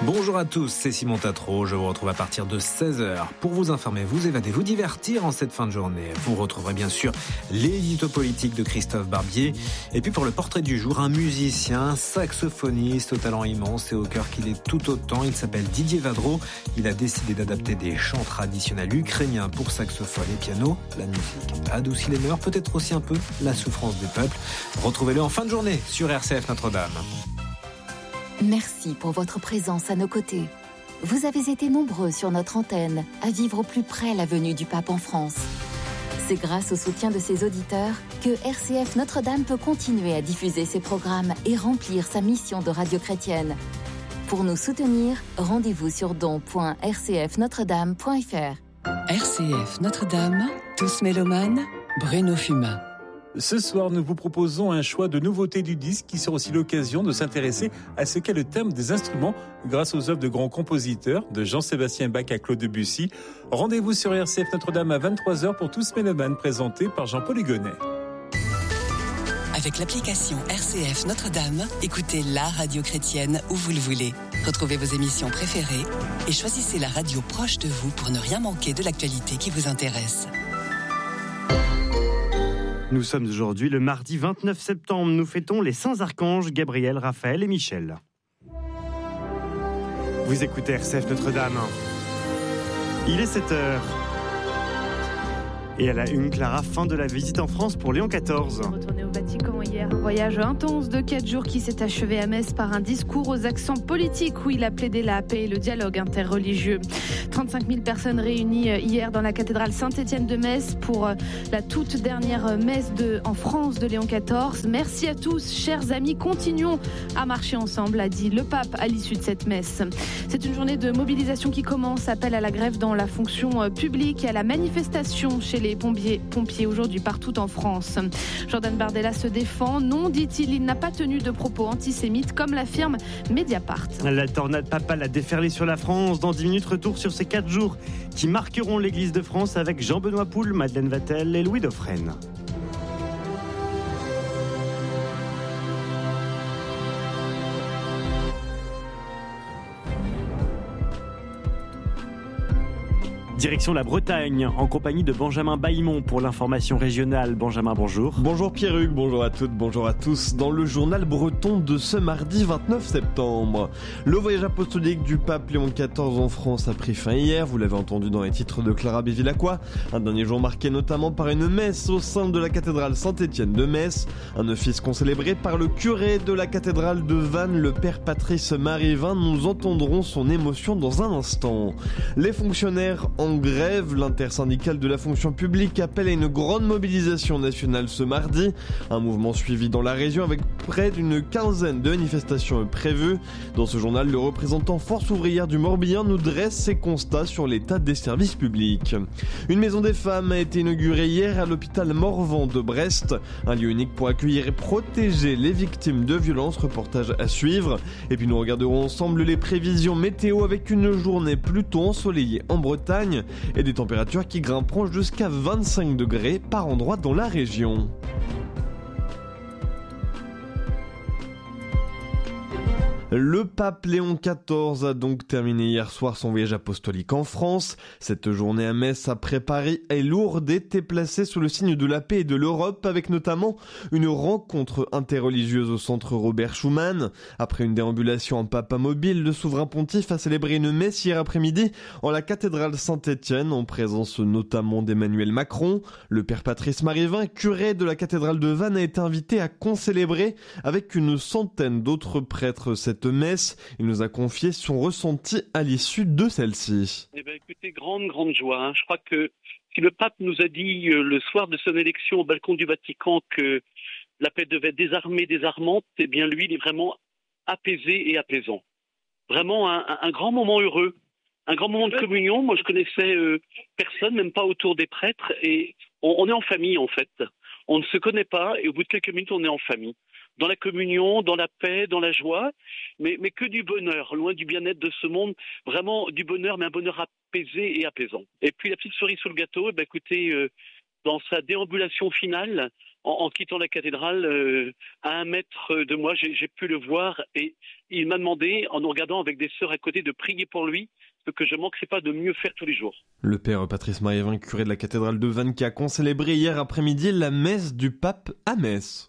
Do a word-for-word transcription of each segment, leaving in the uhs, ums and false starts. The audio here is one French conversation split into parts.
Bonjour à tous, c'est Simon Tatro. Je vous retrouve à partir de seize heures pour vous informer, vous évader, vous divertir en cette fin de journée. Vous retrouverez bien sûr l'édito politique de Christophe Barbier. Et puis pour le portrait du jour, un musicien, saxophoniste au talent immense et au cœur qu'il est tout autant. Il s'appelle Didier Vadro. Il a décidé d'adapter des chants traditionnels ukrainiens pour saxophone et piano. La musique adoucit les mœurs, peut-être aussi un peu la souffrance des peuples. Retrouvez-le en fin de journée sur R C F Notre-Dame. Merci pour votre présence à nos côtés. Vous avez été nombreux sur notre antenne à vivre au plus près la venue du pape en France. C'est grâce au soutien de ses auditeurs que R C F Notre-Dame peut continuer à diffuser ses programmes et remplir sa mission de radio chrétienne. Pour nous soutenir, rendez-vous sur don point r c f notre dame point f r. R C F Notre-Dame, tous mélomanes, Bruno Fumain. Ce soir, nous vous proposons un choix de nouveautés du disque qui sera aussi l'occasion de s'intéresser à ce qu'est le thème des instruments grâce aux œuvres de grands compositeurs, de Jean-Sébastien Bach à Claude Debussy. Rendez-vous sur R C F Notre-Dame à vingt-trois heures pour Tous Mélomanes, présenté par Jean-Paul Hugonnet. Avec l'application R C F Notre-Dame, écoutez la radio chrétienne où vous le voulez. Retrouvez vos émissions préférées et choisissez la radio proche de vous pour ne rien manquer de l'actualité qui vous intéresse. Nous sommes aujourd'hui le mardi vingt-neuf septembre. Nous fêtons les saints archanges Gabriel, Raphaël et Michel. Vous écoutez R C F Notre-Dame. Il est sept heures. Et à la une, Clara, fin de la visite en France pour Léon quatorze. Retourné au Vatican hier, un voyage intense de quatre jours qui s'est achevé à Metz par un discours aux accents politiques où il a plaidé la paix et le dialogue interreligieux. trente-cinq mille personnes réunies hier dans la cathédrale Saint-Étienne de Metz pour la toute dernière messe de, en France de Léon quatorze. Merci à tous, chers amis, continuons à marcher ensemble, a dit le pape à l'issue de cette messe. C'est une journée de mobilisation qui commence, appel à la grève dans la fonction publique et à la manifestation chez les pompiers, pompiers aujourd'hui partout en France. Jordan Bardella se défend. Non, dit-il, il n'a pas tenu de propos antisémites comme l'affirme Mediapart. La tornade papale a déferlé sur la France. Dans dix minutes, retour sur ces quatre jours qui marqueront l'Église de France avec Jean-Benoît Poul, Madeleine Vatel et Louis Dauphren. Direction la Bretagne, en compagnie de Benjamin Baillimont pour l'information régionale. Benjamin, bonjour. Bonjour Pierre-Hugues, bonjour à toutes, bonjour à tous. Dans le journal breton de ce mardi vingt-neuf septembre, le voyage apostolique du pape Léon quatorze en France a pris fin hier. Vous l'avez entendu dans les titres de Clara Bévilacqua. Un dernier jour marqué notamment par une messe au sein de la cathédrale Saint-Étienne de Metz. Un office concélébré par le curé de la cathédrale de Vannes, le père Patrice Marivin. Nous entendrons son émotion dans un instant. Les fonctionnaires en grève, l'intersyndicale de la fonction publique appelle à une grande mobilisation nationale ce mardi. Un mouvement suivi dans la région avec près d'une quinzaine de manifestations prévues. Dans ce journal, le représentant Force ouvrière du Morbihan nous dresse ses constats sur l'état des services publics. Une maison des femmes a été inaugurée hier à l'hôpital Morvan de Brest. Un lieu unique pour accueillir et protéger les victimes de violences. Reportage à suivre. Et puis nous regarderons ensemble les prévisions météo avec une journée plutôt ensoleillée en Bretagne et des températures qui grimperont jusqu'à vingt-cinq degrés par endroit dans la région. Le pape Léon quatorze a donc terminé hier soir son voyage apostolique en France. Cette journée à Metz après Paris est lourde et était placée sous le signe de la paix et de l'Europe avec notamment une rencontre interreligieuse au centre Robert Schuman. Après une déambulation en papa mobile, le souverain pontife a célébré une messe hier après-midi en la cathédrale Saint-Étienne en présence notamment d'Emmanuel Macron. Le père Patrice Marivin, curé de la cathédrale de Vannes, a été invité à concélébrer avec une centaine d'autres prêtres cette messe. Il nous a confié son ressenti à l'issue de celle-ci. Eh bien, écoutez, grande, grande joie. Hein. Je crois que si le pape nous a dit euh, le soir de son élection au balcon du Vatican que la paix devait être désarmée, désarmante, eh bien, lui, il est vraiment apaisé et apaisant. Vraiment un, un, un grand moment heureux, un grand moment de communion. Moi, je connaissais euh, personne, même pas autour des prêtres, et on, on est en famille, en fait. On ne se connaît pas, et au bout de quelques minutes, on est en famille. Dans la communion, dans la paix, dans la joie, mais, mais que du bonheur, loin du bien-être de ce monde, vraiment du bonheur, mais un bonheur apaisé et apaisant. Et puis la petite cerise sur le gâteau, eh ben, écoutez, euh, dans sa déambulation finale, en, en quittant la cathédrale, euh, à un mètre de moi, j'ai, j'ai pu le voir et il m'a demandé, en nous regardant avec des sœurs à côté, de prier pour lui, ce que je ne manquerai pas de mieux faire tous les jours. Le père Patrice Mariévin, curé de la cathédrale de Vannes, qui a concélébré hier après-midi la messe du pape à Metz.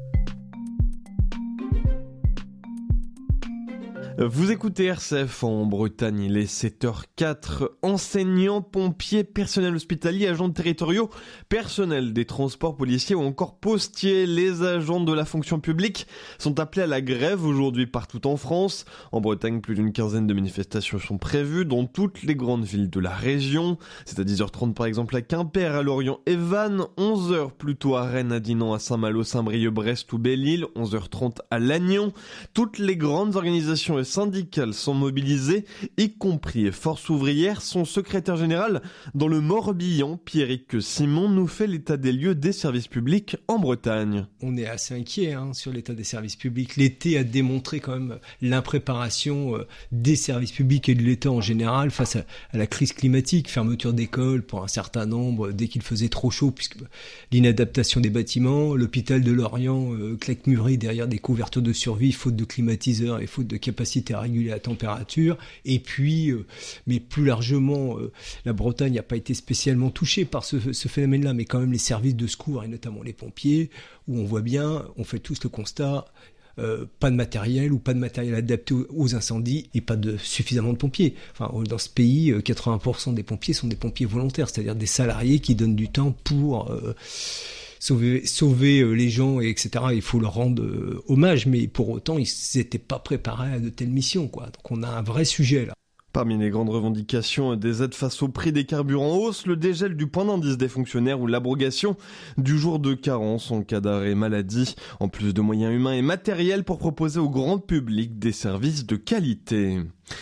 Vous écoutez R C F en Bretagne, il est sept heures quatre. Enseignants, pompiers, personnel hospitalier, agents territoriaux, personnel des transports policiers ou encore postiers, les agents de la fonction publique sont appelés à la grève aujourd'hui partout en France. En Bretagne, plus d'une quinzaine de manifestations sont prévues dans toutes les grandes villes de la région. C'est à dix heures trente par exemple à Quimper, à Lorient et Vannes, onze heures plutôt à Rennes, à Dinan, à Saint-Malo, Saint-Brieuc, Brest ou Belle-Île, onze heures trente à Lannion. Toutes les grandes organisations syndicales sont mobilisées, y compris Force ouvrière. Son secrétaire général dans le Morbihan, Pierrick Simon, nous fait l'état des lieux des services publics en Bretagne. On est assez inquiet hein, sur l'état des services publics. L'été a démontré quand même l'impréparation euh, des services publics et de l'État en général face à, à la crise climatique, fermeture d'écoles pour un certain nombre dès qu'il faisait trop chaud, puisque l'inadaptation des bâtiments, l'hôpital de Lorient euh, claque-muré derrière des couvertures de survie, faute de climatiseurs et faute de capacité à réguler la température. Et puis, euh, mais plus largement, euh, la Bretagne n'a pas été spécialement touchée par ce, ce phénomène-là, mais quand même les services de secours, et notamment les pompiers, où on voit bien, on fait tous le constat, euh, pas de matériel ou pas de matériel adapté aux, aux incendies et pas de suffisamment de pompiers. Enfin, dans ce pays, quatre-vingts pour cent des pompiers sont des pompiers volontaires, c'est-à-dire des salariés qui donnent du temps pour... Euh, Sauver, sauver les gens, et etc. Il faut leur rendre euh, hommage, mais pour autant, ils n'étaient pas préparés à de telles missions, quoi. Donc on a un vrai sujet là. Parmi les grandes revendications des aides face au prix des carburants en hausse, le dégel du point d'indice des fonctionnaires ou l'abrogation du jour de carence en cas d'arrêt maladie, en plus de moyens humains et matériels pour proposer au grand public des services de qualité.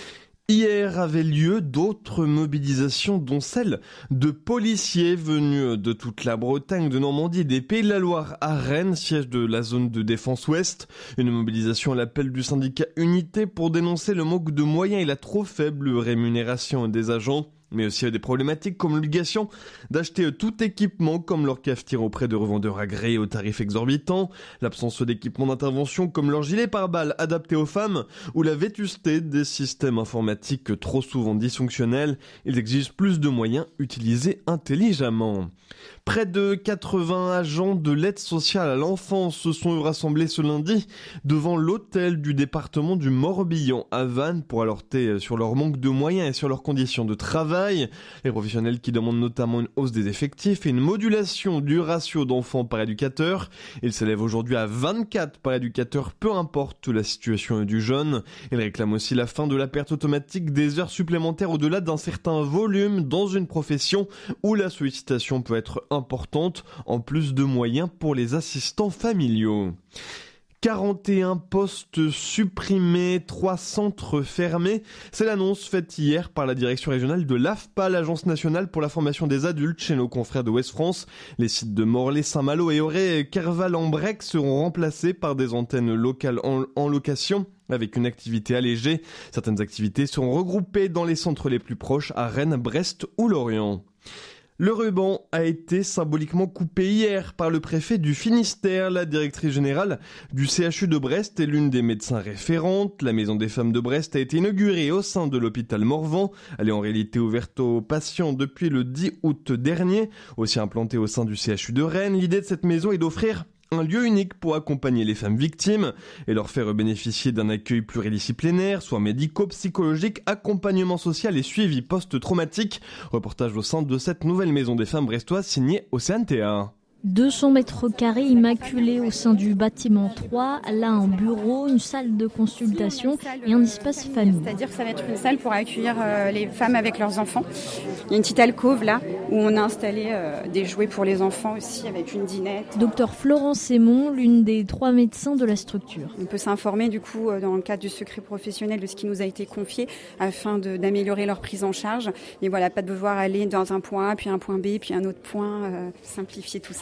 Hier avaient lieu d'autres mobilisations, dont celle de policiers venus de toute la Bretagne, de Normandie, des Pays de la Loire à Rennes, siège de la zone de défense ouest. Une mobilisation à l'appel du syndicat Unité pour dénoncer le manque de moyens et la trop faible rémunération des agents. Mais aussi des problématiques comme l'obligation d'acheter tout équipement comme leur cafetière auprès de revendeurs agréés aux tarifs exorbitants, l'absence d'équipement d'intervention comme leur gilet pare-balles adapté aux femmes ou la vétusté des systèmes informatiques trop souvent dysfonctionnels. Ils exigent plus de moyens utilisés intelligemment. Près de quatre-vingts agents de l'aide sociale à l'enfance se sont rassemblés ce lundi devant l'hôtel du département du Morbihan à Vannes pour alerter sur leur manque de moyens et sur leurs conditions de travail. Les professionnels qui demandent notamment une hausse des effectifs et une modulation du ratio d'enfants par éducateur. Il s'élève aujourd'hui à vingt-quatre par éducateur, peu importe la situation du jeune. Ils réclament aussi la fin de la perte automatique des heures supplémentaires au-delà d'un certain volume dans une profession où la sollicitation peut être importante, en plus de moyens pour les assistants familiaux. quarante et un postes supprimés, trois centres fermés. C'est l'annonce faite hier par la direction régionale de l'A F P A, l'Agence nationale pour la formation des adultes, chez nos confrères de Ouest France. Les sites de Morlaix, Saint-Malo et Auray-Kerval-en-Brec seront remplacés par des antennes locales en, en location, avec une activité allégée. Certaines activités seront regroupées dans les centres les plus proches, à Rennes, Brest ou Lorient. Le ruban a été symboliquement coupé hier par le préfet du Finistère. La directrice générale du C H U de Brest est l'une des médecins référentes. La maison des femmes de Brest a été inaugurée au sein de l'hôpital Morvan. Elle est en réalité ouverte aux patients depuis le dix août dernier. Aussi implantée au sein du C H U de Rennes, l'idée de cette maison est d'offrir un lieu unique pour accompagner les femmes victimes et leur faire bénéficier d'un accueil pluridisciplinaire, soins médicaux, psychologiques, accompagnement social et suivi post-traumatique. Reportage au centre de cette nouvelle maison des femmes brestoises signée Océane T A. deux cents mètres carrés immaculés au sein du bâtiment trois, là un bureau, une salle de consultation et un espace famille. C'est-à-dire que ça va être une salle pour accueillir euh, les femmes avec leurs enfants. Il y a une petite alcôve là où on a installé euh, des jouets pour les enfants aussi avec une dinette. Docteur Florence Aymon, l'une des trois médecins de la structure. On peut s'informer du coup euh, dans le cadre du secret professionnel de ce qui nous a été confié afin de, d'améliorer leur prise en charge. Mais voilà, pas de devoir aller dans un point A, puis un point B, puis un autre point, euh, simplifier tout ça.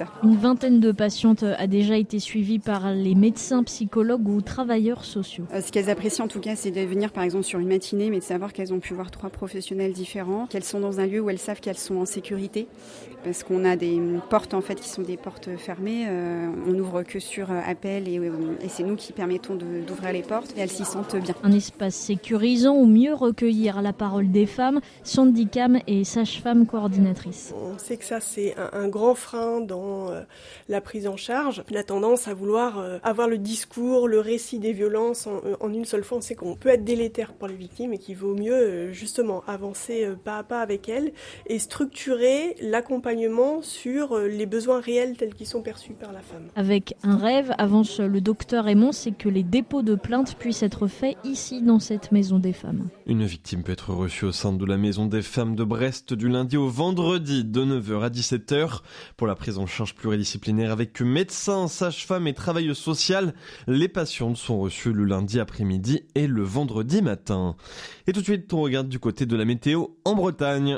Une vingtaine de patientes a déjà été suivie par les médecins, psychologues ou travailleurs sociaux. Euh, ce qu'elles apprécient en tout cas, c'est de venir par exemple sur une matinée, mais de savoir qu'elles ont pu voir trois professionnels différents, qu'elles sont dans un lieu où elles savent qu'elles sont en sécurité, parce qu'on a des portes en fait qui sont des portes fermées. Euh, on n'ouvre que sur appel et, et c'est nous qui permettons de, d'ouvrir les portes et elles s'y sentent bien. Un espace sécurisant où mieux recueillir la parole des femmes. Sandy Cam est sage-femme coordinatrice. On sait que ça c'est un, un grand frein dans euh, la prise en charge. La tendance à vouloir euh, avoir le discours, le récit des violences en, en une seule fois. On sait qu'on peut être délétère pour les victimes et qu'il vaut mieux euh, justement avancer euh, pas à pas avec elles et structurer l'accompagnement sur euh, les besoins réels tels qu'ils sont perçus par la femme. Avec un rêve, avance le docteur Raymond, c'est que les dépôts de plainte puissent être faits ici dans cette maison des femmes. Une victime peut être reçue au sein de la maison des femmes de Brest du lundi au vendredi de neuf heures à dix-sept heures. Pour la prise en charge pluridisciplinaire avec médecins, sages-femmes et travailleuses sociales, les patientes sont reçues le lundi après-midi et le vendredi matin. Et tout de suite, on regarde du côté de la météo en Bretagne.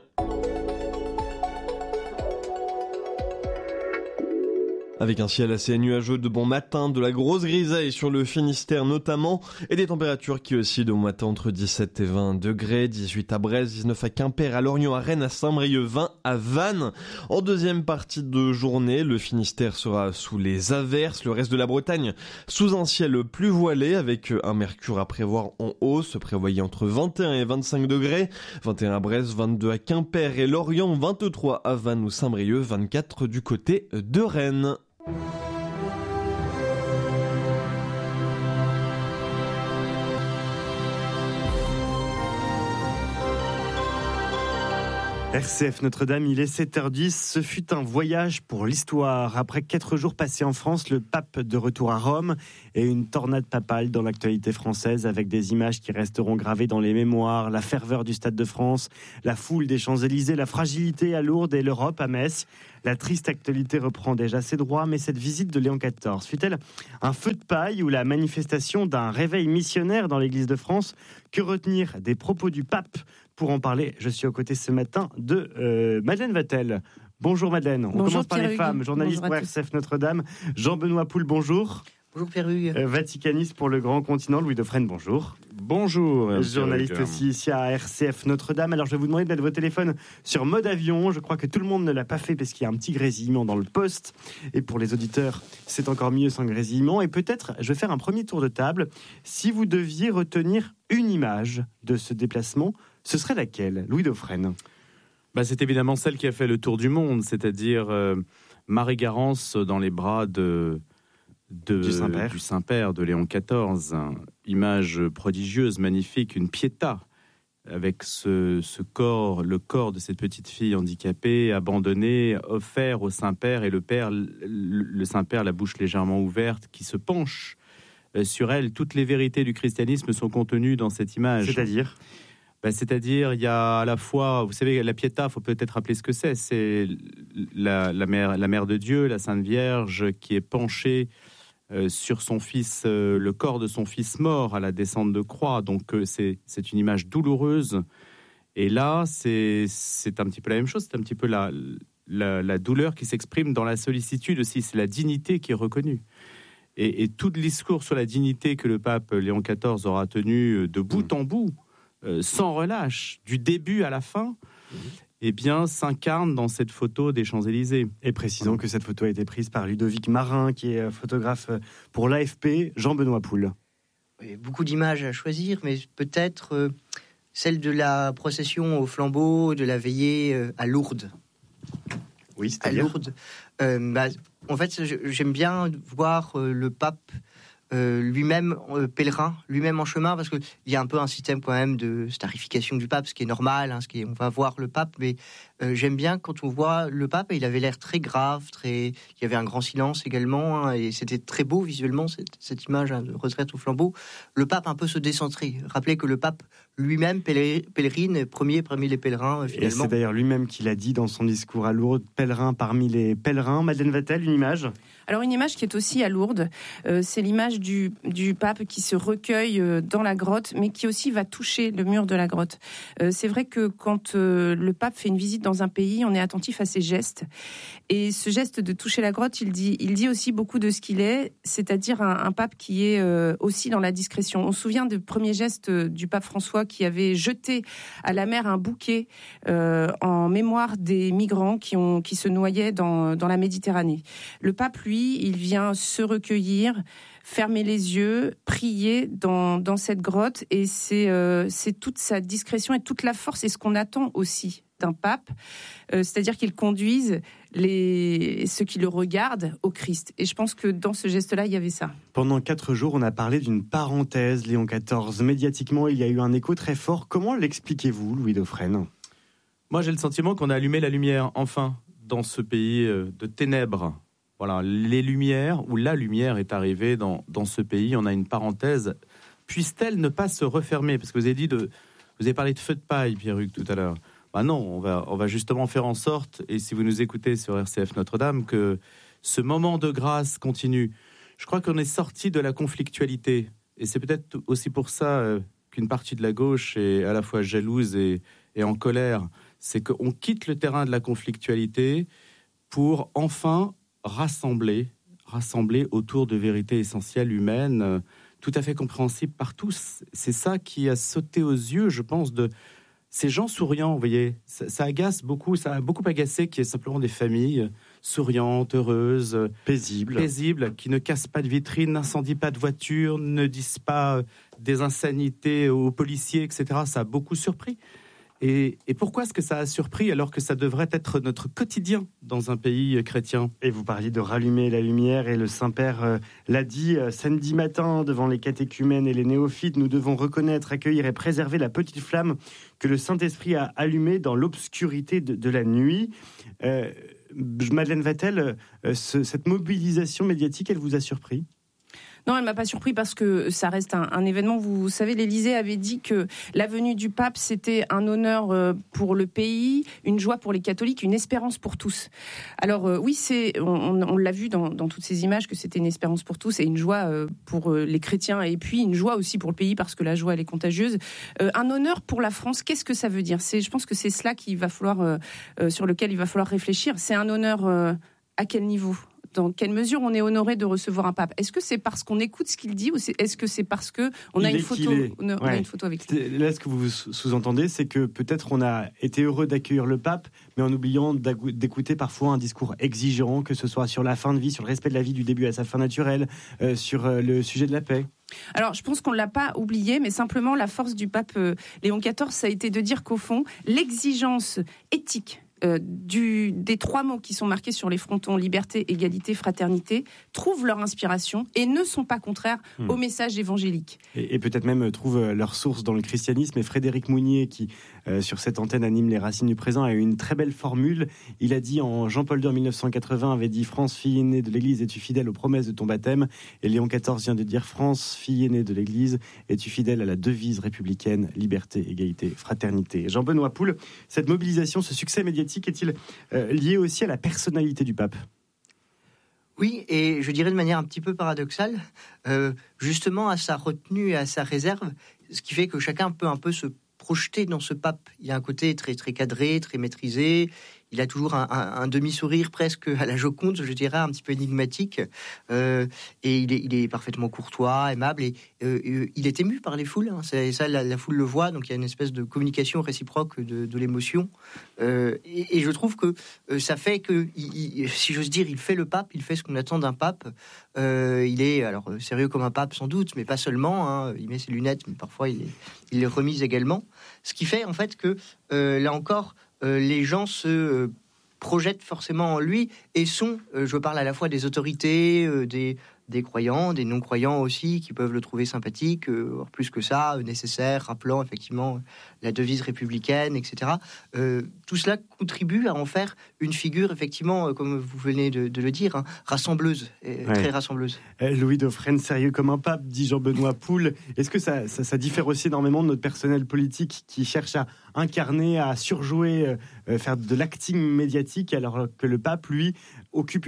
Avec un ciel assez nuageux de bon matin, de la grosse grisaille sur le Finistère notamment, et des températures qui oscillent de bon matin entre dix-sept et vingt degrés, dix-huit à Brest, dix-neuf à Quimper, à Lorient, à Rennes, à Saint-Brieuc, vingt à Vannes. En deuxième partie de journée, le Finistère sera sous les averses, le reste de la Bretagne sous un ciel plus voilé, avec un mercure à prévoir en hausse, prévoyé entre vingt et un et vingt-cinq degrés, vingt et un à Brest, vingt-deux à Quimper et Lorient, vingt-trois à Vannes ou Saint-Brieuc, vingt-quatre du côté de Rennes. R C F Notre-Dame, il est sept heures dix. Ce fut un voyage pour l'histoire. Après quatre jours passés en France, le pape de retour à Rome et une tornade papale dans l'actualité française avec des images qui resteront gravées dans les mémoires, la ferveur du Stade de France, la foule des Champs-Élysées, la fragilité à Lourdes et l'Europe à Metz. La triste actualité reprend déjà ses droits, mais cette visite de Léon quatorze fut-elle un feu de paille ou la manifestation d'un réveil missionnaire dans l'Église de France? Que retenir des propos du pape? Pour en parler, je suis aux côtés ce matin de euh, Madeleine Vatel. Bonjour Madeleine. On bonjour, commence par Pierre les femmes. Journaliste pour R C F Notre-Dame. Jean-Benoît Poul, bonjour. Bonjour Pierre-Hugues. Euh, Vaticaniste pour le Grand Continent, Louis Dauphren, bonjour. Bonjour. Journaliste aussi ici à R C F Notre-Dame. Alors je vais vous demander de mettre vos téléphones sur mode avion. Je crois que tout le monde ne l'a pas fait parce qu'il y a un petit grésillement dans le poste. Et pour les auditeurs, c'est encore mieux sans grésillement. Et peut-être, je vais faire un premier tour de table. Si vous deviez retenir une image de ce déplacement, ce serait laquelle, Louis Dauphren? Bah, c'est évidemment celle qui a fait le tour du monde, c'est-à-dire euh, Marie-Garance dans les bras de, de, du Saint-Père, du Saint-Père de Léon quatorze. Image prodigieuse, magnifique, une pietà, avec ce, ce corps, le corps de cette petite fille handicapée, abandonnée, offert au Saint-Père, et le Père, le, le Saint-Père, la bouche légèrement ouverte, qui se penche sur elle. Toutes les vérités du christianisme sont contenues dans cette image. C'est-à-dire Ben, c'est-à-dire, il y a à la fois, vous savez, la Pietà, il faut peut-être rappeler ce que c'est. C'est la, la, mère, la mère de Dieu, la Sainte Vierge, qui est penchée euh, sur son fils, euh, le corps de son fils mort à la descente de croix. Donc, euh, c'est, c'est une image douloureuse. Et là, c'est, c'est un petit peu la même chose. C'est un petit peu la, la, la douleur qui s'exprime dans la sollicitude aussi. C'est la dignité qui est reconnue. Et, et tout le discours sur la dignité que le pape Léon quatorze aura tenu de bout en bout, Euh, sans relâche, du début à la fin, mmh. eh bien, s'incarne dans cette photo des Champs-Élysées. Et précisons que cette photo a été prise par Ludovic Marin, qui est photographe pour l'A F P, Jean-Benoît Poul. Oui, beaucoup d'images à choisir, mais peut-être euh, celle de la procession au flambeau, de la veillée euh, à Lourdes. Oui, c'est-à-dire à Lourdes. Euh, bah, en fait, j'aime bien voir euh, le pape Euh, lui-même euh, pèlerin, lui-même en chemin, parce qu'il y a un peu un système quand même de starification du pape, ce qui est normal, hein, ce qui est, on va voir le pape, mais euh, j'aime bien quand on voit le pape, il avait l'air très grave, très, il y avait un grand silence également, hein, et c'était très beau visuellement, cette, cette image hein, de retraite au flambeau. Le pape un peu se décentré. Rappelez que le pape lui-même pèlerine, premier parmi les pèlerins, finalement. Et c'est d'ailleurs lui-même qui l'a dit dans son discours à Lourdes, pèlerin parmi les pèlerins. Madeleine Vatel, une image ? Alors une image qui est aussi à Lourdes, euh, c'est l'image du, du pape qui se recueille dans la grotte, mais qui aussi va toucher le mur de la grotte. Euh, c'est vrai que quand euh, le pape fait une visite dans un pays, on est attentif à ses gestes. Et ce geste de toucher la grotte, il dit, il dit aussi beaucoup de ce qu'il est, c'est-à-dire un, un pape qui est euh, aussi dans la discrétion. On se souvient du premier geste du pape François qui avait jeté à la mer un bouquet euh, en mémoire des migrants qui, ont, qui se noyaient dans, dans la Méditerranée. Le pape, lui, il vient se recueillir, fermer les yeux, prier dans, dans cette grotte, et c'est, euh, c'est toute sa discrétion et toute la force, et ce qu'on attend aussi d'un pape, euh, c'est-à-dire qu'il conduise les, ceux qui le regardent au Christ. Et je pense que dans ce geste-là, il y avait ça. Pendant quatre jours, on a parlé d'une parenthèse, Léon quatorze. Médiatiquement, il y a eu un écho très fort. Comment l'expliquez-vous, Louis Dauphren ? Moi, j'ai le sentiment qu'on a allumé la lumière, enfin, dans ce pays de ténèbres. Voilà, les lumières, ou la lumière est arrivée dans, dans ce pays. On a une parenthèse. Puisse-t-elle ne pas se refermer ? Parce que vous avez dit de, vous avez parlé de feu de paille, Pierruc, tout à l'heure. Ben non, on va, on va justement faire en sorte, et si vous nous écoutez sur R C F Notre-Dame, que ce moment de grâce continue. Je crois qu'on est sorti de la conflictualité. Et c'est peut-être aussi pour ça euh, qu'une partie de la gauche est à la fois jalouse et, et en colère. C'est qu'on quitte le terrain de la conflictualité pour enfin rassembler, rassembler autour de vérités essentielles humaines, euh, tout à fait compréhensibles par tous. C'est ça qui a sauté aux yeux, je pense, de ces gens souriants, vous voyez. Ça, ça agace beaucoup, ça a beaucoup agacé qu'il y ait simplement des familles souriantes, heureuses, paisibles, paisibles, qui ne cassent pas de vitrines, n'incendient pas de voitures, ne disent pas des insanités aux policiers, et cetera. Ça a beaucoup surpris. Et, et pourquoi est-ce que ça a surpris alors que ça devrait être notre quotidien dans un pays chrétien ? Et vous parliez de rallumer la lumière, et le Saint-Père euh, l'a dit euh, samedi matin devant les catéchumènes et les néophytes. Nous devons reconnaître, accueillir et préserver la petite flamme que le Saint-Esprit a allumée dans l'obscurité de, de la nuit. Euh, Madeleine Vatel, euh, ce, cette mobilisation médiatique, elle vous a surpris ? Non, elle m'a pas surpris parce que ça reste un, un événement. Vous savez, l'Élysée avait dit que la venue du pape, c'était un honneur pour le pays, une joie pour les catholiques, une espérance pour tous. Alors euh, oui, c'est, on, on l'a vu dans, dans toutes ces images que c'était une espérance pour tous et une joie euh, pour les chrétiens, et puis une joie aussi pour le pays parce que la joie, elle est contagieuse. Euh, un honneur pour la France, qu'est-ce que ça veut dire ? C'est, je pense que c'est cela qu'il va falloir, euh, euh, sur lequel il va falloir réfléchir. C'est un honneur euh, à quel niveau ? Dans quelle mesure on est honoré de recevoir un pape ? Est-ce que c'est parce qu'on écoute ce qu'il dit, ou c'est, est-ce que c'est parce que on a une photo, on a, on a une photo avec lui ? Là, ce que vous sous-entendez, c'est que peut-être on a été heureux d'accueillir le pape, mais en oubliant d'écouter parfois un discours exigeant, que ce soit sur la fin de vie, sur le respect de la vie du début à sa fin naturelle, euh, sur le sujet de la paix. Alors, je pense qu'on ne l'a pas oublié, mais simplement la force du pape euh, Léon quatorze, ça a été de dire qu'au fond, l'exigence éthique Euh, du, des trois mots qui sont marqués sur les frontons, liberté, égalité, fraternité, trouvent leur inspiration et ne sont pas contraires mmh. au message évangélique. Et, et peut-être même trouvent leur source dans le christianisme. Et Frédéric Mounier, qui euh, sur cette antenne anime Les Racines du Présent, a eu une très belle formule. Il a dit, en Jean-Paul deux en dix-neuf cent quatre-vingts, avait dit « France, fille aînée de l'Église, es-tu fidèle aux promesses de ton baptême ?» Et Léon quatorze vient de dire « France, fille aînée de l'Église, es-tu fidèle à la devise républicaine, liberté, égalité, fraternité ?» Jean-Benoît Poul, cette mobilisation, ce succès médiatique, est-il euh, lié aussi à la personnalité du pape ? Oui, et je dirais de manière un petit peu paradoxale, euh, justement à sa retenue et à sa réserve, ce qui fait que chacun peut un peu se projeter dans ce pape. Il y a un côté très, très cadré, très maîtrisé. Il a toujours un, un, un demi-sourire presque à la Joconde, je dirais, un petit peu énigmatique. Euh, et il est, il est parfaitement courtois, aimable. Et euh, il est ému par les foules. Hein. C'est, ça, la, la foule le voit. Donc il y a une espèce de communication réciproque de, de l'émotion. Euh, et, et je trouve que euh, ça fait que, il, il, si j'ose dire, il fait le pape. Il fait ce qu'on attend d'un pape. Euh, il est alors sérieux comme un pape sans doute, mais pas seulement. Hein. Il met ses lunettes, mais parfois il, est, il les remise également. Ce qui fait en fait que euh, là encore. Euh, les gens se euh, projettent forcément en lui et sont, euh, je parle à la fois des autorités, euh, des, des croyants, des non-croyants aussi, qui peuvent le trouver sympathique, euh, plus que ça, euh, nécessaire, rappelant effectivement la devise républicaine, et cetera. Euh, tout cela contribue à en faire une figure, effectivement, euh, comme vous venez de, de le dire, hein, rassembleuse, et ouais. très rassembleuse. Louis Dauphren, sérieux comme un pape, dit Jean-Benoît Poul. Est-ce que ça, ça, ça diffère aussi énormément de notre personnel politique qui cherche à incarner, à surjouer, euh, faire de l'acting médiatique, alors que le pape, lui, occupe une fonction ?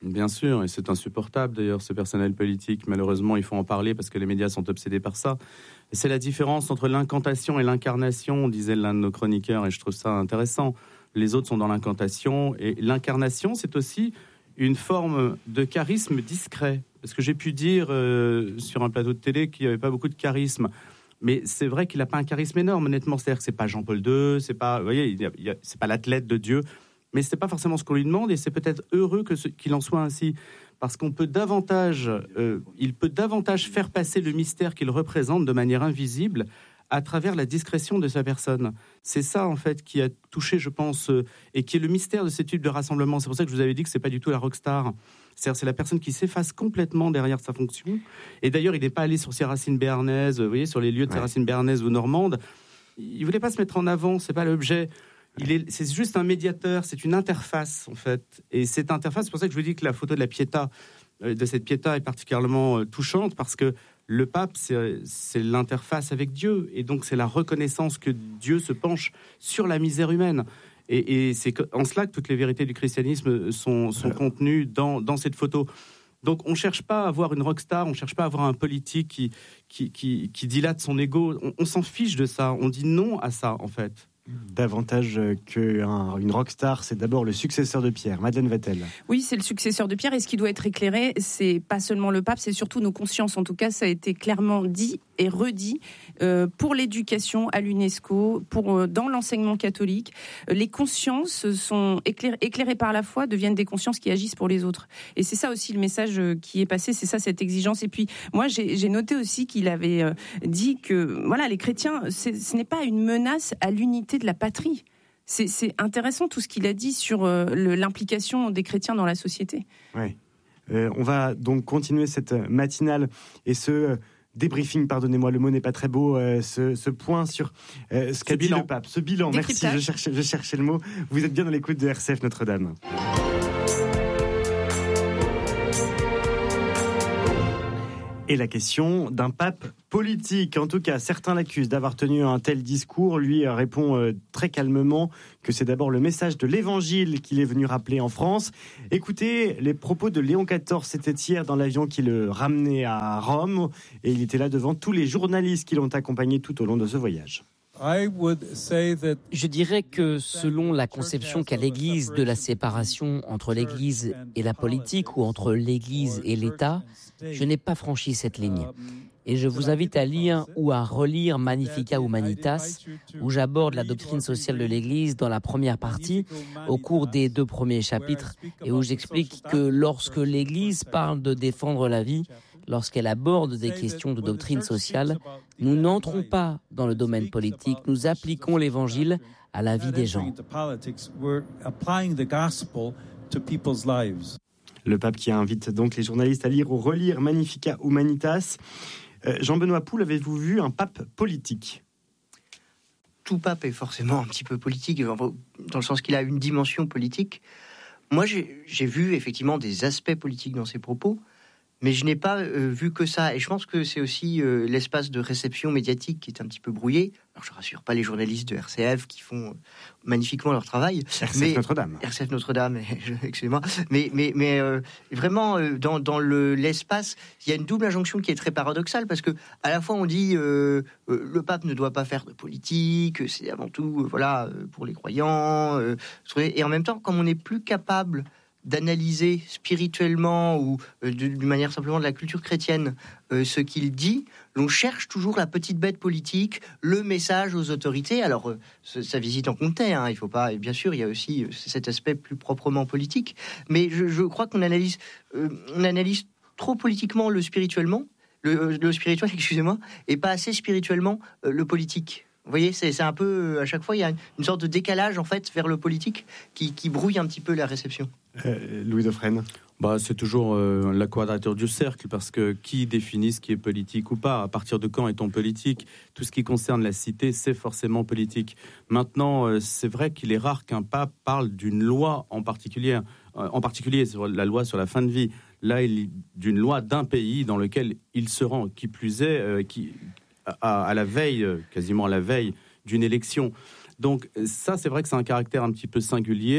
Bien sûr, et c'est insupportable d'ailleurs, ce personnel politique. Malheureusement, il faut en parler parce que les médias sont obsédés par ça. Et c'est la différence entre l'incantation et l'incarnation, disait l'un de nos chroniqueurs, et je trouve ça intéressant. Les autres sont dans l'incantation, et l'incarnation, c'est aussi une forme de charisme discret. Parce que j'ai pu dire euh, sur un plateau de télé qu'il n'y avait pas beaucoup de charisme. Mais c'est vrai qu'il n'a pas un charisme énorme, honnêtement. C'est-à-dire que c'est pas Jean-Paul deux, c'est pas, vous voyez, il y a, il y a, c'est pas l'athlète de Dieu. Mais c'est pas forcément ce qu'on lui demande, et c'est peut-être heureux que ce, qu'il en soit ainsi, parce qu'on peut davantage, euh, il peut davantage faire passer le mystère qu'il représente de manière invisible à travers la discrétion de sa personne. C'est ça en fait qui a touché, je pense, euh, et qui est le mystère de ces types de rassemblements. C'est pour ça que je vous avais dit que c'est pas du tout la rockstar. C'est-à-dire c'est la personne qui s'efface complètement derrière sa fonction. Et d'ailleurs, il n'est pas allé sur ses racines béarnaises, vous voyez, sur les lieux de ses ouais. racines béarnaises ou normandes. Il voulait pas se mettre en avant, c'est pas l'objet. Il est, c'est juste un médiateur, c'est une interface en fait. Et cette interface, c'est pour ça que je vous dis que la photo de la Pietà, euh, de cette Pietà est particulièrement euh, touchante, parce que le pape, c'est, c'est l'interface avec Dieu. Et donc c'est la reconnaissance que Dieu se penche sur la misère humaine. Et, et c'est en cela que toutes les vérités du christianisme sont, sont contenues dans, dans cette photo. Donc on ne cherche pas à avoir une rockstar, on ne cherche pas à avoir un politique qui, qui, qui, qui dilate son ego. On, on s'en fiche de ça, on dit non à ça en fait. Davantage qu'une rockstar, c'est d'abord le successeur de Pierre. Madeleine Vatel. Oui, c'est le successeur de Pierre, et ce qui doit être éclairé, c'est pas seulement le pape, c'est surtout nos consciences. En tout cas, ça a été clairement dit et redit euh, pour l'éducation à l'UNESCO, pour euh, dans l'enseignement catholique. Euh, les consciences sont éclairées, éclairées par la foi, deviennent des consciences qui agissent pour les autres. Et c'est ça aussi le message qui est passé, c'est ça cette exigence. Et puis moi, j'ai, j'ai noté aussi qu'il avait euh, dit que voilà, les chrétiens, c'est, ce n'est pas une menace à l'unité de la patrie. C'est, c'est intéressant tout ce qu'il a dit sur euh, le, l'implication des chrétiens dans la société. Oui. Euh, on va donc continuer cette matinale et ce euh, débriefing, pardonnez-moi, le mot n'est pas très beau, euh, ce, ce point sur euh, ce qu'a dit le pape. Ce bilan, merci, je cherchais, je cherchais le mot. Vous êtes bien dans l'écoute de R C F Notre-Dame. Et la question d'un pape politique. En tout cas, certains l'accusent d'avoir tenu un tel discours. Lui répond euh, très calmement que c'est d'abord le message de l'Évangile qu'il est venu rappeler en France. Écoutez les propos de Léon quatorze, c'était hier dans l'avion qui le ramenait à Rome. Et il était là devant tous les journalistes qui l'ont accompagné tout au long de ce voyage. Je dirais que selon la conception qu'a l'Église de la séparation entre l'Église et la politique, ou entre l'Église et l'État, je n'ai pas franchi cette ligne. Et je vous invite à lire ou à relire Magnificat Humanitas, où j'aborde la doctrine sociale de l'Église dans la première partie, au cours des deux premiers chapitres, et où j'explique que lorsque l'Église parle de défendre la vie, lorsqu'elle aborde des questions de doctrine sociale, nous n'entrons pas dans le domaine politique, nous appliquons l'Évangile à la vie des gens. Le pape qui invite donc les journalistes à lire ou relire Magnificat Humanitas. Euh, Jean-Benoît Poul, avez-vous vu un pape politique ? Tout pape est forcément un petit peu politique, dans le sens qu'il a une dimension politique. Moi, j'ai, j'ai vu effectivement des aspects politiques dans ses propos, mais je n'ai pas euh, vu que ça. Et je pense que c'est aussi euh, l'espace de réception médiatique qui est un petit peu brouillé. Alors, je rassure pas les journalistes de R C F qui font magnifiquement leur travail. R C F mais, Notre-Dame. R C F Notre-Dame, excusez-moi. Mais, mais, mais euh, vraiment, euh, dans, dans le, l'espace, il y a une double injonction qui est très paradoxale, parce que à la fois, on dit euh, euh, le pape ne doit pas faire de politique, c'est avant tout euh, voilà, pour les croyants. Euh, et en même temps, comme on n'est plus capable d'analyser spirituellement ou euh, d'une manière simplement de la culture chrétienne euh, ce qu'il dit, l'on cherche toujours la petite bête politique, le message aux autorités. Alors, euh, sa visite en comptait, hein, il faut pas, et bien sûr, il y a aussi euh, cet aspect plus proprement politique, mais je, je crois qu'on analyse, euh, on analyse trop politiquement le spirituellement, le, le spirituel, excusez-moi, et pas assez spirituellement euh, le politique. Vous voyez, c'est, c'est un peu, à chaque fois, il y a une sorte de décalage, en fait, vers le politique qui, qui brouille un petit peu la réception. Euh, Louis Dauphren. Bah, c'est toujours euh, la quadrature du cercle, parce que qui définit ce qui est politique ou pas ? À partir de quand est-on politique ? Tout ce qui concerne la cité, c'est forcément politique. Maintenant, euh, c'est vrai qu'il est rare qu'un pape parle d'une loi en particulier, euh, en particulier sur la loi sur la fin de vie. Là, il d'une loi d'un pays dans lequel il se rend, qui plus est, euh, qui... À, à la veille, quasiment à la veille d'une élection. Donc ça, c'est vrai que c'est un caractère un petit peu singulier,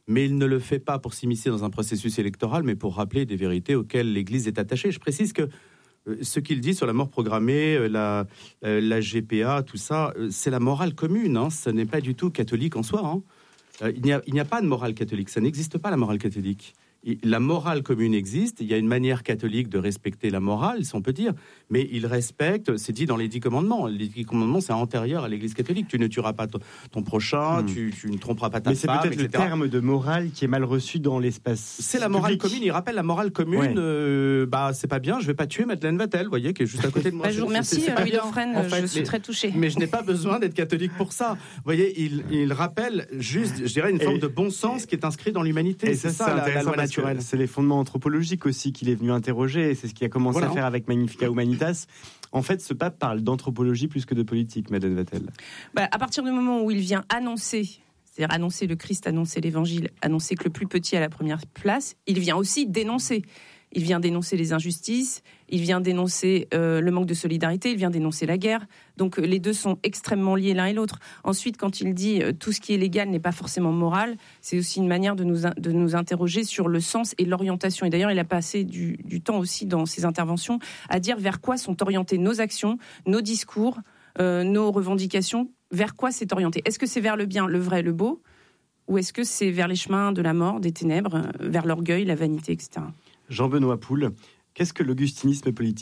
mais il ne le fait pas pour s'immiscer dans un processus électoral, mais pour rappeler des vérités auxquelles l'Église est attachée. Je précise que euh, ce qu'il dit sur la mort programmée, euh, la, euh, la G P A, tout ça, euh, c'est la morale commune, hein, ce n'est pas du tout catholique en soi. Hein. Euh, il n'y a, il n'y a pas de morale catholique, ça n'existe pas la morale catholique. La morale commune existe, il y a une manière catholique de respecter la morale, si on peut dire, mais il respecte, c'est dit dans les dix commandements, les dix commandements c'est antérieur à l'Église catholique, tu ne tueras pas ton, ton prochain, mmh. tu, tu ne tromperas pas ta mais femme, mais c'est peut-être et cetera. Le terme de morale qui est mal reçu dans l'espace C'est la morale public. commune, il rappelle la morale commune, ouais. euh, bah c'est pas bien, je vais pas tuer Madeleine Vatel, vous voyez, qui est juste à côté de moi. Bah, je vous remercie, Louis Dauphren, en fait, je suis mais, très touchée. Mais je n'ai pas besoin d'être catholique pour ça. Vous voyez, il, il rappelle juste, je dirais, une forme et, de bon sens qui est inscrite dans l'humanité, et c'est ça, ça, la, la loi naturelle. C'est les fondements anthropologique aussi qu'il est venu interroger, et c'est ce qu'il a commencé voilà. à faire avec Magnificat Humanitas. En fait, ce pape parle d'anthropologie plus que de politique, Madeleine Vatel. Bah, à partir du moment où il vient annoncer, c'est-à-dire annoncer le Christ, annoncer l'Évangile, annoncer que le plus petit a la première place, il vient aussi dénoncer. Il vient dénoncer les injustices, il vient dénoncer euh, le manque de solidarité, il vient dénoncer la guerre. Donc les deux sont extrêmement liés l'un et l'autre. Ensuite, quand il dit euh, tout ce qui est légal n'est pas forcément moral, c'est aussi une manière de nous, de nous interroger sur le sens et l'orientation. Et d'ailleurs, il a passé du, du temps aussi dans ses interventions à dire vers quoi sont orientées nos actions, nos discours, euh, nos revendications, vers quoi c'est orienté. Est-ce que c'est vers le bien, le vrai, le beau, ou est-ce que c'est vers les chemins de la mort, des ténèbres, vers l'orgueil, la vanité, et cetera. Jean-Benoît Poul, qu'est-ce que l'augustinisme politique ?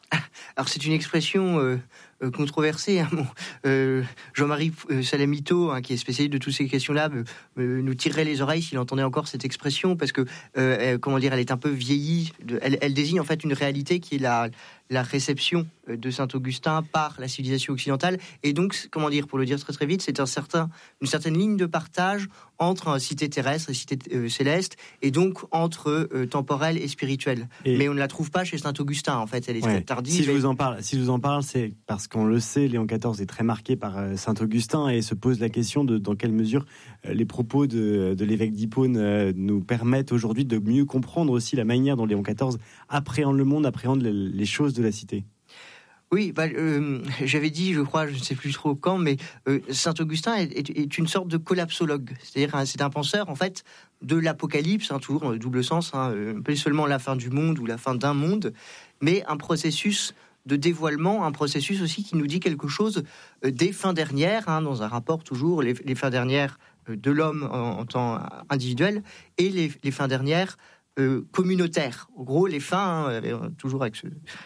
Alors c'est une expression euh, euh, controversée. Hein, bon, euh, Jean-Marie euh, Salamito, hein, qui est spécialiste de toutes ces questions-là, euh, euh, nous tirerait les oreilles s'il entendait encore cette expression, parce que, euh, elle, comment dire, elle est un peu vieillie. De, elle, elle désigne en fait une réalité qui est la, la réception de Saint-Augustin par la civilisation occidentale. Et donc, comment dire, pour le dire très très vite, c'est un certain, une certaine ligne de partage entre euh, cité terrestre et cité euh, céleste, et donc entre euh, temporel et spirituel. Et mais on ne la trouve pas chez Saint-Augustin, en fait. Elle est ouais. très tardive. Si je vous en parle, si je vous en parle, c'est parce qu'on le sait, Léon quatorze est très marqué par euh, Saint-Augustin, et se pose la question de dans quelle mesure euh, les propos de, de l'évêque d'Hippone euh, nous permettent aujourd'hui de mieux comprendre aussi la manière dont Léon quatorze appréhende le monde, appréhende les, les choses de la cité. Oui, bah, euh, j'avais dit, je crois, je ne sais plus trop quand, mais euh, Saint-Augustin est, est, est une sorte de collapsologue. C'est-à-dire, hein, c'est un penseur, en fait, de l'Apocalypse, hein, toujours dans le double sens, hein, euh, pas seulement la fin du monde ou la fin d'un monde, mais un processus de dévoilement, un processus aussi qui nous dit quelque chose euh, des fins dernières, hein, dans un rapport toujours, les, les fins dernières euh, de l'homme en, en temps individuel, et les, les fins dernières Euh, communautaire. En gros, les fins, hein, toujours avec ce,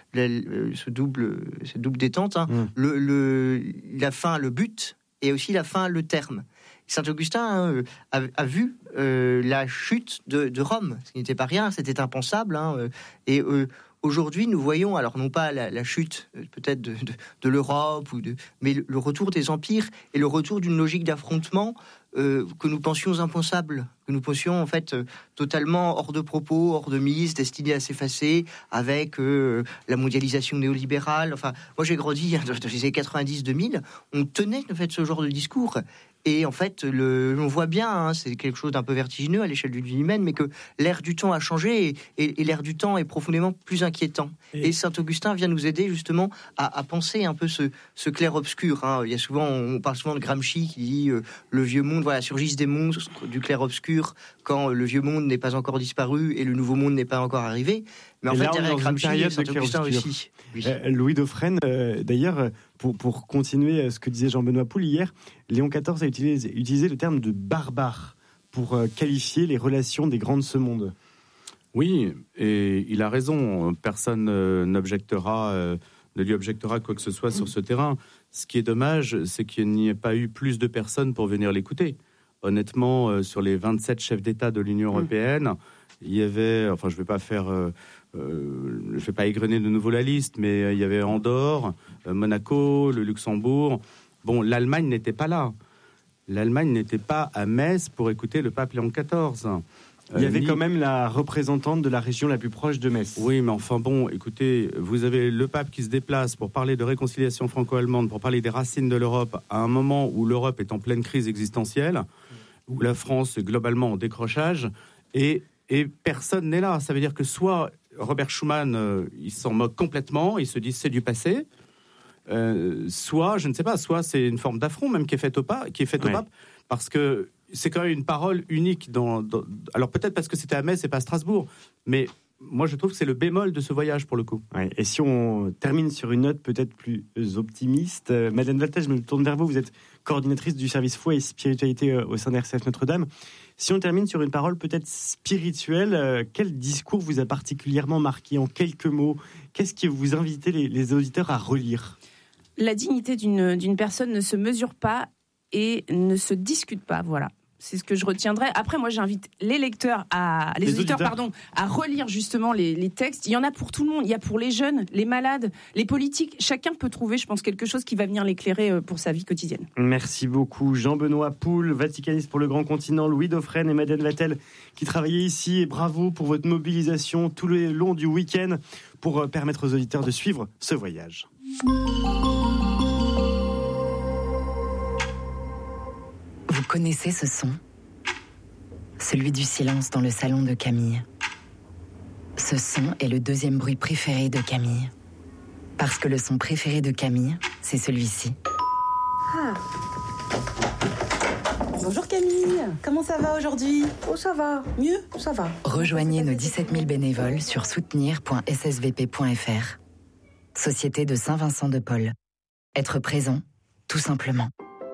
le, ce double, cette double détente, hein, mmh. le, le, la fin, le but, et aussi la fin, le terme. Saint-Augustin hein, a, a vu euh, la chute de, de Rome, ce qui n'était pas rien, c'était impensable. Hein, euh, et euh, aujourd'hui, nous voyons, alors non pas la, la chute euh, peut-être de, de, de l'Europe, ou de, mais le, le retour des empires et le retour d'une logique d'affrontement euh, que nous pensions impensable, que nous pensions en fait euh, totalement hors de propos, hors de mise, destinée à s'effacer, avec euh, la mondialisation néolibérale. Enfin, moi j'ai grandi dans les années quatre-vingt-dix deux mille, on tenait en fait ce genre de discours. Et en fait, le, on voit bien, hein, c'est quelque chose d'un peu vertigineux à l'échelle d'une vie humaine, mais que l'ère du temps a changé, et, et, et l'ère du temps est profondément plus inquiétant. Et, et Saint-Augustin vient nous aider justement à, à penser un peu ce, ce clair-obscur. Hein. Il y a souvent, on parle souvent de Gramsci qui dit euh, le vieux monde, voilà, surgissent des monstres du clair-obscur quand le vieux monde n'est pas encore disparu et le nouveau monde n'est pas encore arrivé. Mais en et fait, derrière Gramsci et Saint-Augustin aussi. Oui. Euh, Louis Dauphren, euh, d'ailleurs, pour, pour continuer ce que disait Jean-Benoît Poul hier, Léon quatorze a utilisé, utilisé le terme de barbare pour euh, qualifier les relations des grands de ce monde. Oui, et il a raison. Personne euh, n'objectera, euh, ne lui objectera quoi que ce soit sur ce terrain. Ce qui est dommage, c'est qu'il n'y ait pas eu plus de personnes pour venir l'écouter. Honnêtement, euh, sur les vingt-sept chefs d'État de l'Union européenne, mmh. il y avait, enfin, je ne vais pas faire... Euh, Euh, je ne vais pas égrener de nouveau la liste, mais euh, il y avait Andorre, euh, Monaco, le Luxembourg. Bon, l'Allemagne n'était pas là. L'Allemagne n'était pas à Metz pour écouter le pape Léon quatorze. Euh, il y avait ni... quand même la représentante de la région la plus proche de Metz. Oui, mais enfin bon, écoutez, vous avez le pape qui se déplace pour parler de réconciliation franco-allemande, pour parler des racines de l'Europe, à un moment où l'Europe est en pleine crise existentielle, où la France est globalement en décrochage, et, et personne n'est là. Ça veut dire que soit... Robert Schuman, euh, il s'en moque complètement, il se dit c'est du passé, euh, soit, je ne sais pas, soit c'est une forme d'affront même qui est faite au pape, qui est faite ouais. au pape, parce que c'est quand même une parole unique. Dans, dans, alors peut-être parce que c'était à Metz et pas à Strasbourg, mais moi je trouve que c'est le bémol de ce voyage pour le coup. Ouais, et si on termine sur une note peut-être plus optimiste, euh, Madeleine Valtet, je me tourne vers vous, vous êtes coordinatrice du service foi et spiritualité euh, au sein de R C F Notre-Dame. Si on termine sur une parole peut-être spirituelle, euh, quel discours vous a particulièrement marqué en quelques mots? Qu'est-ce que vous invitez les, les auditeurs à relire? La dignité d'une, d'une personne ne se mesure pas et ne se discute pas, voilà. C'est ce que je retiendrai. Après, moi, j'invite les lecteurs, à, les, les auditeurs, auditeurs, pardon, à relire justement les, les textes. Il y en a pour tout le monde. Il y a pour les jeunes, les malades, les politiques. Chacun peut trouver, je pense, quelque chose qui va venir l'éclairer pour sa vie quotidienne. Merci beaucoup. Jean-Benoît Poul, vaticaniste pour le Grand Continent, Louis Dauphren et Madeleine Valtet qui travaillaient ici. Et bravo pour votre mobilisation tout le long du week-end pour permettre aux auditeurs de suivre ce voyage. Vous connaissez ce son ? Celui du silence dans le salon de Camille. Ce son est le deuxième bruit préféré de Camille. Parce que le son préféré de Camille, c'est celui-ci. Ah. Bonjour Camille, comment ça va aujourd'hui ? Oh ça va, mieux, ça va. Rejoignez nos dix-sept mille bénévoles sur soutenir point s s v p point f r. Société de Saint-Vincent de Paul. Être présent, tout simplement.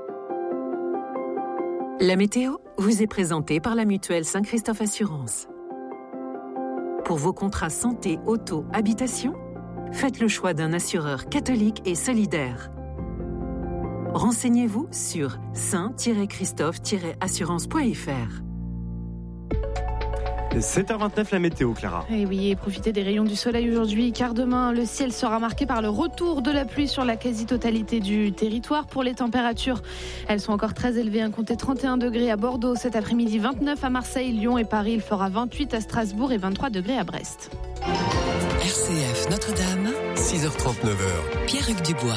La météo vous est présentée par la mutuelle Saint-Christophe Assurance. Pour vos contrats santé, auto, habitation, faites le choix d'un assureur catholique et solidaire. Renseignez-vous sur saint tiret christophe tiret assurance point f r. sept heures vingt-neuf, la météo, Clara. Et oui, et profitez des rayons du soleil aujourd'hui, car demain, le ciel sera marqué par le retour de la pluie sur la quasi-totalité du territoire. Pour les températures, elles sont encore très élevées. Un compté trente et un degrés à Bordeaux cet après-midi, vingt-neuf à Marseille, Lyon et Paris. Il fera vingt-huit à Strasbourg et vingt-trois degrés à Brest. R C F Notre-Dame, six heures trente-neuf. Pierre-Hugues Dubois.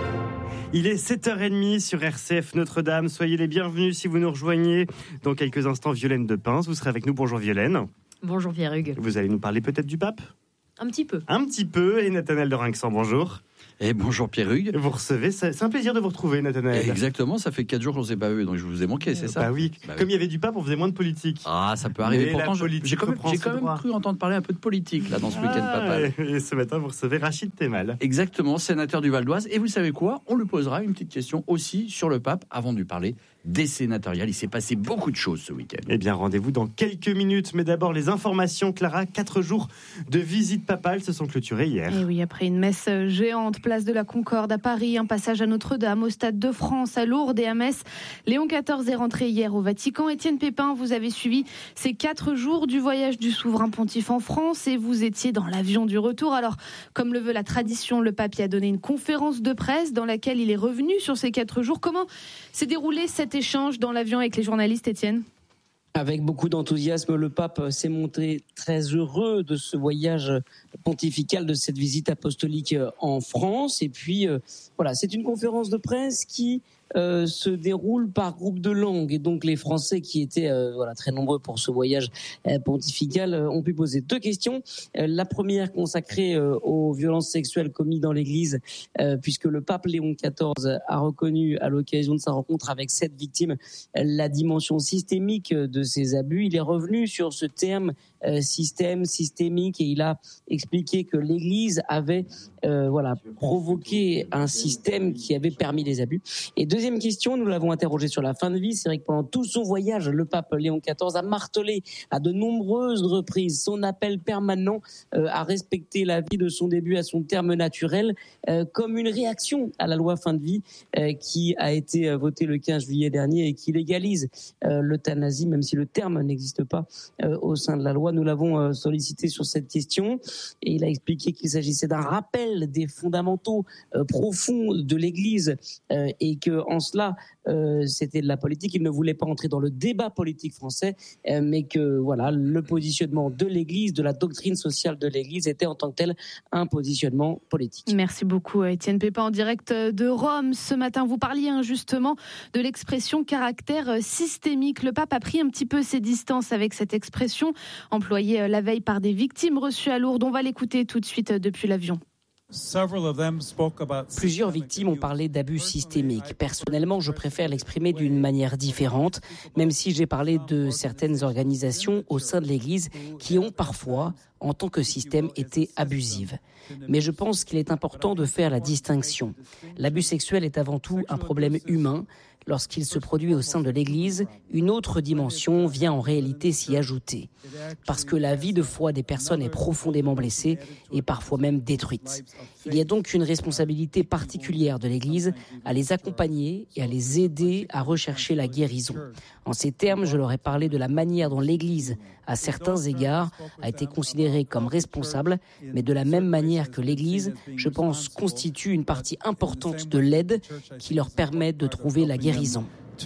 Il est sept heures trente sur R C F Notre-Dame. Soyez les bienvenus si vous nous rejoignez. Dans quelques instants, Violaine de Pins, vous serez avec nous. Bonjour Violaine. Bonjour Pierre-Hugues. Vous allez nous parler peut-être du pape ? Un petit peu. Un petit peu. Et Nathanaël de Rinxan, bonjour. Et bonjour Pierre-Hugues. Vous recevez, c'est un plaisir de vous retrouver, Nathanaël. Exactement, ça fait quatre jours qu'on ne s'est pas vu, donc je vous ai manqué, c'est ça ? Bah oui, bah comme oui. Il y avait du pape, on faisait moins de politique. Ah, ça peut arriver. Mais pourtant, politique, j'ai quand même, j'ai quand même cru entendre parler un peu de politique là, dans ce ah, week-end papal. Et ce matin, vous recevez Rachid Temal. Exactement, sénateur du Val d'Oise. Et vous savez quoi ? On lui posera une petite question aussi sur le pape avant de lui parler des sénatoriales. Il s'est passé beaucoup de choses ce week-end. Eh bien, rendez-vous dans quelques minutes. Mais d'abord, les informations. Clara, quatre jours de visite papale se sont clôturés hier. Et oui, après une messe géante, place de la Concorde à Paris, un passage à Notre-Dame, au Stade de France, à Lourdes et à Metz. Léon quatorze est rentré hier au Vatican. Étienne Pépin, vous avez suivi ces quatre jours du voyage du souverain pontife en France et vous étiez dans l'avion du retour. Alors, comme le veut la tradition, le pape y a donné une conférence de presse dans laquelle il est revenu sur ces quatre jours. Comment s'est déroulé cette échange dans l'avion avec les journalistes, Étienne ? Avec beaucoup d'enthousiasme, le pape s'est montré très heureux de ce voyage pontifical, de cette visite apostolique en France. Et puis, euh, voilà, c'est une conférence de presse qui euh, se déroule par groupe de langue. Et donc, les Français qui étaient euh, voilà, très nombreux pour ce voyage euh, pontifical euh, ont pu poser deux questions. Euh, la première consacrée euh, aux violences sexuelles commises dans l'Église, euh, puisque le pape Léon quatorze a reconnu à l'occasion de sa rencontre avec sept victimes euh, la dimension systémique de ces abus. Il est revenu sur ce terme euh, système, systémique, et il a expliqué que l'Église avait euh, voilà, provoqué un système qui avait permis les abus. Et deuxième question, nous l'avons interrogé sur la fin de vie. C'est vrai que pendant tout son voyage, le pape Léon quatorze a martelé à de nombreuses reprises son appel permanent euh, à respecter la vie de son début à son terme naturel, euh, comme une réaction à la loi fin de vie euh, qui a été votée le quinze juillet dernier et qui légalise euh, l'euthanasie, même si le terme n'existe pas euh, au sein de la loi. Nous l'avons euh, sollicité sur cette question et il a expliqué qu'il s'agissait d'un rappel des fondamentaux euh, profonds de l'Église euh, et que en cela euh, c'était de la politique. Il ne voulait pas entrer dans le débat politique français, euh, mais que voilà, le positionnement de l'Église, de la doctrine sociale de l'Église était en tant que tel un positionnement politique. Merci beaucoup Étienne Pépin en direct de Rome. Ce matin, vous parliez hein, justement de l'expression caractère systémique. Le pape a pris un petit peu ses distances avec cette expression employée la veille par des victimes reçues à Lourdes. On va l'écouter tout de suite depuis l'avion. Plusieurs victimes ont parlé d'abus systémiques. Personnellement, je préfère l'exprimer d'une manière différente, même si j'ai parlé de certaines organisations au sein de l'Église qui ont parfois, en tant que système, été abusives. Mais je pense qu'il est important de faire la distinction. L'abus sexuel est avant tout un problème humain. Lorsqu'il se produit au sein de l'Église, une autre dimension vient en réalité s'y ajouter. Parce que la vie de foi des personnes est profondément blessée et parfois même détruite. Il y a donc une responsabilité particulière de l'Église à les accompagner et à les aider à rechercher la guérison. En ces termes, je leur ai parlé de la manière dont l'Église, à certains égards, a été considérée comme responsable, mais de la même manière que l'Église, je pense, constitue une partie importante de l'aide qui leur permet de trouver la guérison.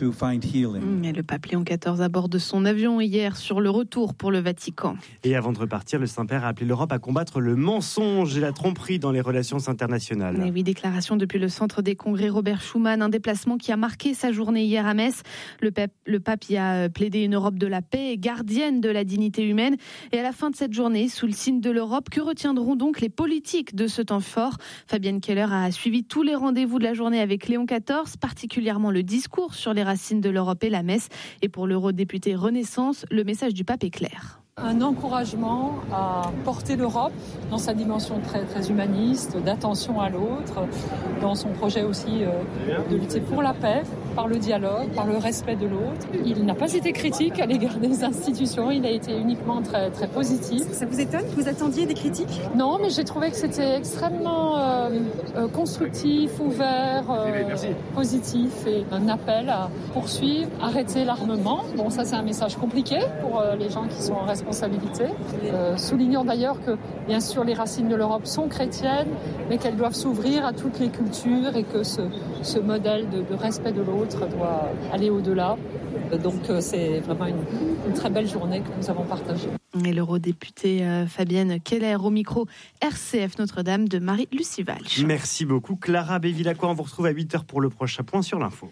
Et le pape Léon quatorze à bord de son avion hier sur le retour pour le Vatican. Et avant de repartir, le Saint-Père a appelé l'Europe à combattre le mensonge et la tromperie dans les relations internationales. Et oui, déclaration depuis le centre des congrès Robert Schuman, un déplacement qui a marqué sa journée hier à Metz. Le pape, le pape y a plaidé une Europe de la paix, gardienne de la dignité humaine. Et à la fin de cette journée, sous le signe de l'Europe, que retiendront donc les politiques de ce temps fort ? Fabienne Keller a suivi tous les rendez-vous de la journée avec Léon quatorze, particulièrement le discours sur les racines de l'Europe et la messe. Et pour l'eurodéputé Renaissance, le message du pape est clair. Un encouragement à porter l'Europe dans sa dimension très, très humaniste, d'attention à l'autre, dans son projet aussi de lutter pour la paix, par le dialogue, par le respect de l'autre. Il n'a pas été critique à l'égard des institutions, il a été uniquement très, très positif. Ça vous étonne ? Vous attendiez des critiques ? Non, mais j'ai trouvé que c'était extrêmement euh, euh, constructif, ouvert, euh, positif et un appel à poursuivre, arrêter l'armement. Bon, ça c'est un message compliqué pour euh, les gens qui sont en responsabilité. Euh, soulignant d'ailleurs que, bien sûr, les racines de l'Europe sont chrétiennes, mais qu'elles doivent s'ouvrir à toutes les cultures et que ce, ce modèle de, de respect de l'autre doit aller au-delà. Donc euh, c'est vraiment une, une très belle journée que nous avons partagée. Et l'eurodéputée euh, Fabienne Keller au micro R C F Notre-Dame de Marie-Lucie Walsh. Merci beaucoup Clara Bévilacqua. On vous retrouve à huit heures pour le prochain point sur l'info.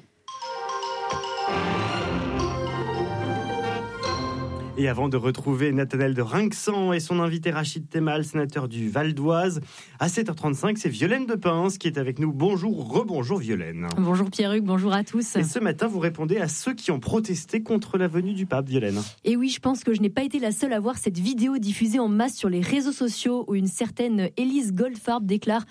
Et avant de retrouver Nathanaël de Rinxan et son invité Rachid Temal, sénateur du Val d'Oise, à sept heures trente-cinq, c'est Violaine de Pince qui est avec nous. Bonjour, rebonjour Violaine. Bonjour Pierruc, bonjour à tous. Et ce matin, vous répondez à ceux qui ont protesté contre la venue du pape, Violaine. Et oui, je pense que je n'ai pas été la seule à voir cette vidéo diffusée en masse sur les réseaux sociaux où une certaine Élise Goldfarb déclare